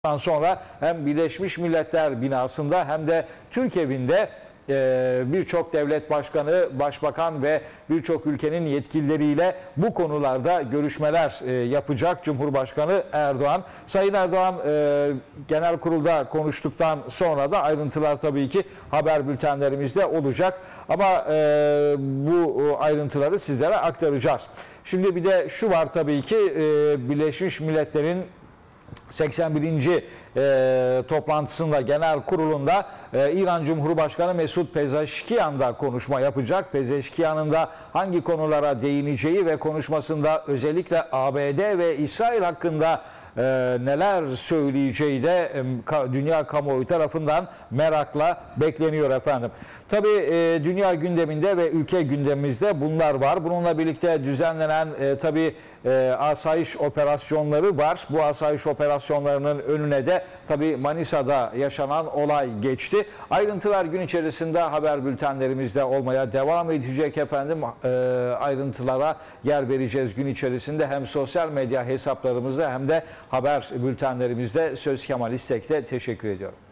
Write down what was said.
Sonra hem Birleşmiş Milletler binasında hem de Türk Evi'nde birçok devlet başkanı, başbakan ve birçok ülkenin yetkilileriyle bu konularda görüşmeler yapacak Cumhurbaşkanı Erdoğan. Sayın Erdoğan genel kurulda konuştuktan sonra da ayrıntılar tabii ki haber bültenlerimizde olacak. Ama bu ayrıntıları sizlere aktaracağız. Şimdi bir de şu var tabii ki Birleşmiş Milletler'in 81. Toplantısında, genel kurulunda İran Cumhurbaşkanı Mesud Pezeşkiyan da konuşma yapacak. Pezeşkiyan'ın da hangi konulara değineceği ve konuşmasında özellikle ABD ve İsrail hakkında neler söyleyeceği de dünya kamuoyu tarafından merakla bekleniyor efendim. Tabii dünya gündeminde ve ülke gündemimizde bunlar var. Bununla birlikte düzenlenen tabii asayiş operasyonları var. Bu asayiş operasyonlarının önüne de tabii Manisa'da yaşanan olay geçti. Ayrıntılar gün içerisinde haber bültenlerimizde olmaya devam edecek efendim. Ayrıntılara yer vereceğiz gün içerisinde hem sosyal medya hesaplarımızda hem de haber bültenlerimizde. Söz Kemal İstek'te teşekkür ediyorum.